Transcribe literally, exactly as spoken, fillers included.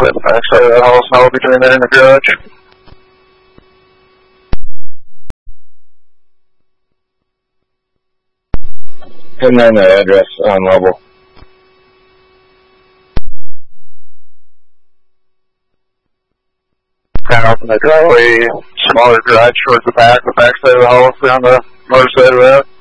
at the backside of the house, and I'll be doing that in the garage. And then the address on level. Kind of open the driveway, smaller garage towards the back, the backside of the house, on the north side of that.